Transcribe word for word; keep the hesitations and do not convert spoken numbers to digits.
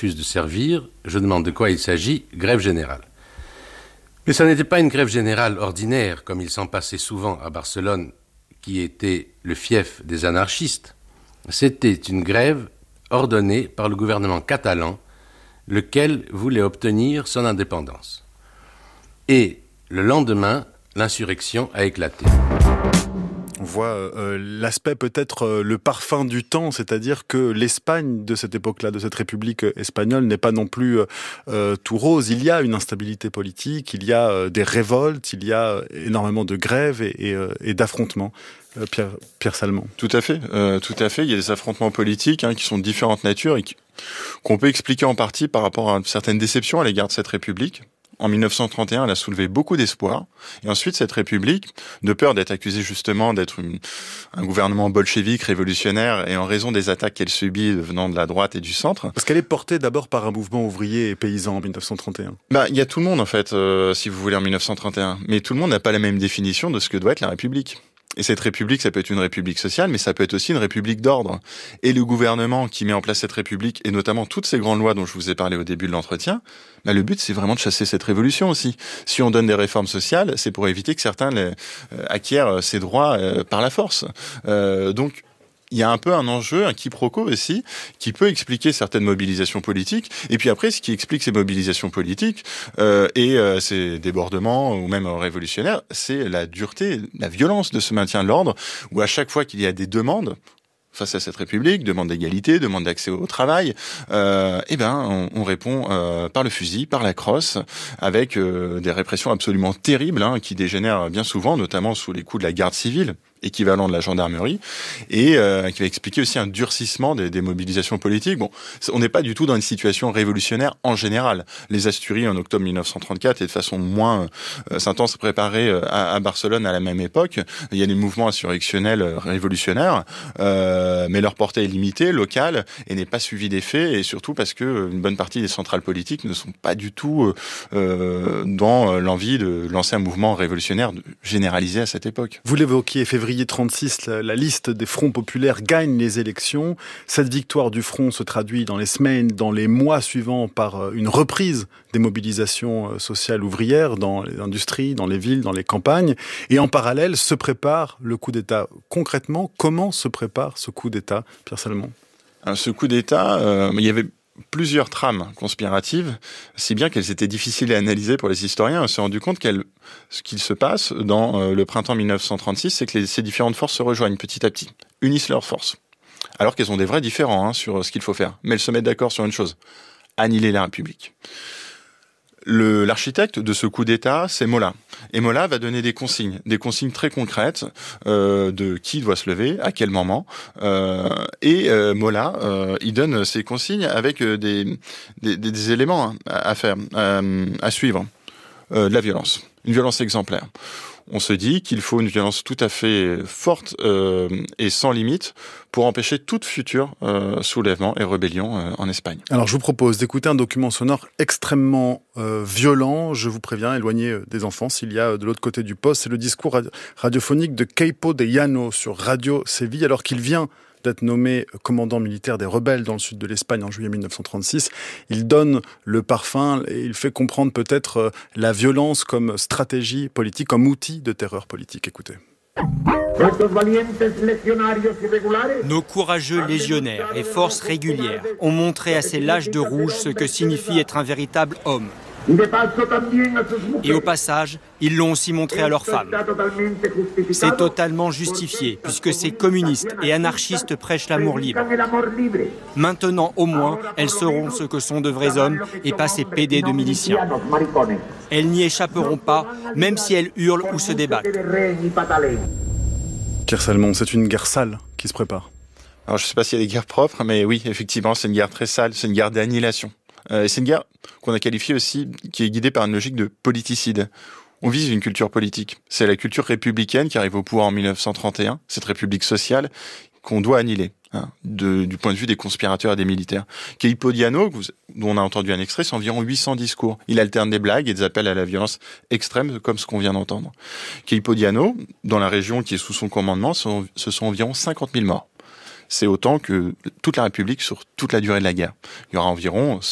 refuse de servir. Je demande de quoi il s'agit, grève générale. Mais ça n'était pas une grève générale ordinaire, comme il s'en passait souvent à Barcelone, qui était le fief des anarchistes. C'était une grève ordonnée par le gouvernement catalan, lequel voulait obtenir son indépendance. Et le lendemain, l'insurrection a éclaté. On voit euh, l'aspect peut-être euh, le parfum du temps, c'est-à-dire que l'Espagne de cette époque-là, de cette République espagnole, n'est pas non plus euh, tout rose. Il y a une instabilité politique, il y a euh, des révoltes, il y a énormément de grèves et, et, euh, et d'affrontements. Euh, Pierre, Pierre Salmon. Tout à fait, euh, tout à fait. Il y a des affrontements politiques hein, qui sont de différentes natures et qui, qu'on peut expliquer en partie par rapport à certaines déceptions à l'égard de cette République. En mille neuf cent trente et un, elle a soulevé beaucoup d'espoir. Et ensuite, cette République, de peur d'être accusée justement d'être une, un gouvernement bolchevique, révolutionnaire, et en raison des attaques qu'elle subit venant de la droite et du centre... Parce qu'elle est portée d'abord par un mouvement ouvrier et paysan en mille neuf cent trente et un. Bah, il y a tout le monde, en fait, euh, si vous voulez, en mille neuf cent trente et un. Mais tout le monde n'a pas la même définition de ce que doit être la République. Et cette république, ça peut être une république sociale, mais ça peut être aussi une république d'ordre. Et le gouvernement qui met en place cette république, et notamment toutes ces grandes lois dont je vous ai parlé au début de l'entretien, bah le but, c'est vraiment de chasser cette révolution aussi. Si on donne des réformes sociales, c'est pour éviter que certains les, euh, acquièrent ces droits euh, par la force. Euh, donc, il y a un peu un enjeu, un quiproquo aussi, qui peut expliquer certaines mobilisations politiques. Et puis après, ce qui explique ces mobilisations politiques euh, et euh, ces débordements, ou même révolutionnaires, c'est la dureté, la violence de ce maintien de l'ordre, où à chaque fois qu'il y a des demandes face à cette République, demande d'égalité, demande d'accès au travail, euh, eh ben, on, on répond euh, par le fusil, par la crosse, avec euh, des répressions absolument terribles, hein, qui dégénèrent bien souvent, notamment sous les coups de la garde civile, équivalent de la gendarmerie, et euh, qui va expliquer aussi un durcissement des, des mobilisations politiques. Bon, on n'est pas du tout dans une situation révolutionnaire en général. Les Asturies, en octobre mille neuf cent trente-quatre, et de façon moins euh, intense préparée à, à Barcelone à la même époque. Il y a des mouvements insurrectionnels révolutionnaires, euh, mais leur portée est limitée, locale, et n'est pas suivie des faits, et surtout parce que une bonne partie des centrales politiques ne sont pas du tout euh, dans l'envie de lancer un mouvement révolutionnaire généralisé à cette époque. Vous l'évoquiez, février trente-six, la, la liste des fronts populaires gagne les élections. Cette victoire du front se traduit dans les semaines, dans les mois suivants par une reprise des mobilisations sociales ouvrières dans les industries, dans les villes, dans les campagnes. Et en parallèle, se prépare le coup d'État. Concrètement, comment se prépare ce coup d'État, Pierre Salmon ? Alors, ce coup d'État, euh, il y avait plusieurs trames conspiratives, si bien qu'elles étaient difficiles à analyser pour les historiens. On s'est rendu compte qu'elles, ce qu'il se passe dans euh, le printemps mille neuf cent trente-six, c'est que les, ces différentes forces se rejoignent petit à petit, unissent leurs forces, alors qu'elles ont des vrais différends hein, sur ce qu'il faut faire. Mais elles se mettent d'accord sur une chose, annihiler la République. Le, l'architecte de ce coup d'État, c'est Mola. Et Mola va donner des consignes, des consignes très concrètes euh, de qui doit se lever, à quel moment. Euh, et euh, Mola, euh, il donne ses consignes avec des, des, des éléments hein, à faire, euh, à suivre. Euh, de la violence, une violence exemplaire. On se dit qu'il faut une violence tout à fait forte euh, et sans limite pour empêcher toute future euh, soulèvement et rébellion euh, en Espagne. Alors je vous propose d'écouter un document sonore extrêmement euh, violent. Je vous préviens, éloignez des enfants s'il y a de l'autre côté du poste. C'est le discours radiophonique de Queipo de Llano sur Radio Séville, alors qu'il vient d'être nommé commandant militaire des rebelles dans le sud de l'Espagne en juillet mille neuf cent trente-six. Il donne le parfum et il fait comprendre peut-être la violence comme stratégie politique, comme outil de terreur politique. Écoutez. Nos courageux légionnaires et forces régulières ont montré à ces lâches de rouge ce que signifie être un véritable homme. Et au passage, ils l'ont aussi montré à leurs femmes. C'est totalement justifié, puisque ces communistes et anarchistes prêchent l'amour libre. Maintenant, au moins, elles sauront ce que sont de vrais hommes et pas ces pédés de miliciens. Elles n'y échapperont pas, même si elles hurlent ou se débattent. Pierre Salmon, c'est une guerre sale qui se prépare. Alors, je ne sais pas s'il y a des guerres propres, mais oui, effectivement, c'est une guerre très sale, c'est une guerre d'annihilation. Euh, c'est une guerre qu'on a qualifiée aussi, qui est guidée par une logique de politicide. On vise une culture politique. C'est la culture républicaine qui arrive au pouvoir en mille neuf cent trente et un, cette république sociale qu'on doit annihiler, hein, de, du point de vue des conspirateurs et des militaires. Queipo de Llano, dont on a entendu un extrait, c'est environ huit cents discours. Il alterne des blagues et des appels à la violence extrême, comme ce qu'on vient d'entendre. Queipo de Llano, dans la région qui est sous son commandement, ce sont environ cinquante mille morts. C'est autant que toute la République sur toute la durée de la guerre. Il y aura environ